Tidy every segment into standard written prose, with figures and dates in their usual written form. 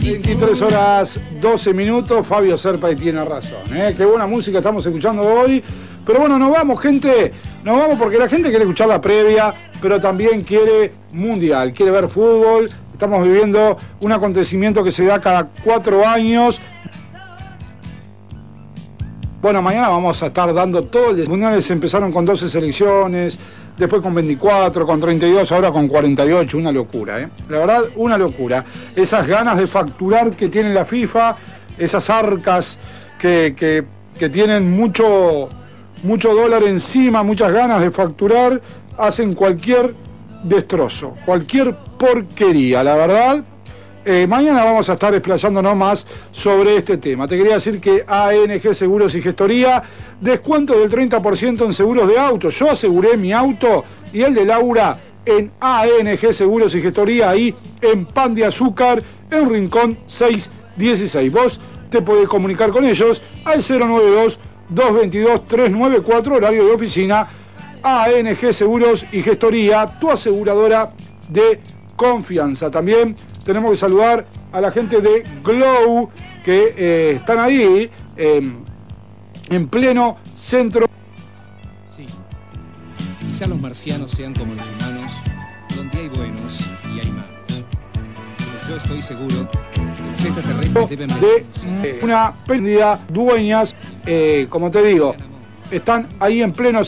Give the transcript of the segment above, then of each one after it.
23 horas 12 minutos, Fabio Serpa y tiene razón, qué buena música estamos escuchando hoy. Pero bueno, nos vamos, gente, nos vamos porque la gente quiere escuchar la previa, pero también quiere mundial, quiere ver fútbol. Estamos viviendo un acontecimiento que se da cada 4 años. Bueno, mañana vamos a estar dando todo. Los mundiales empezaron con 12 selecciones, después con 24, con 32, ahora con 48, una locura, La verdad, una locura. Esas ganas de facturar que tiene la FIFA, esas arcas que tienen mucho dólar encima, muchas ganas de facturar, hacen cualquier destrozo, cualquier porquería, la verdad. Mañana vamos a estar explayándonos más sobre este tema. Te quería decir que ANG Seguros y Gestoría, descuento del 30% en seguros de auto. Yo aseguré mi auto y el de Laura en ANG Seguros y Gestoría, ahí en Pan de Azúcar, en Rincón 616. Vos te podés comunicar con ellos al 092-222-394, horario de oficina. ANG Seguros y Gestoría, tu aseguradora de confianza. También tenemos que saludar a la gente de Glow, que están ahí en pleno centro. Sí, quizás los marcianos sean como los humanos, donde hay buenos y hay malos. Pero yo estoy seguro que los extraterrestres deben de una pérdida dueñas, como te digo, están ahí en pleno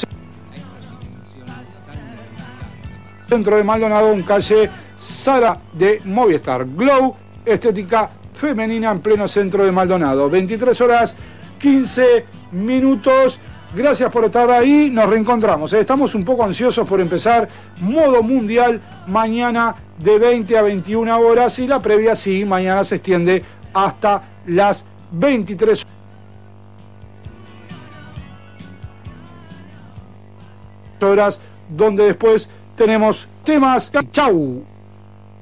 centro de Maldonado, en calle Sara de Movistar. Glow, estética femenina en pleno centro de Maldonado. 23 horas 15 minutos. Gracias por estar ahí. Nos reencontramos. Estamos un poco ansiosos por empezar modo mundial mañana de 20 a 21 horas. Y la previa sí, mañana se extiende hasta las 23 horas, donde después tenemos temas. ¡Chau!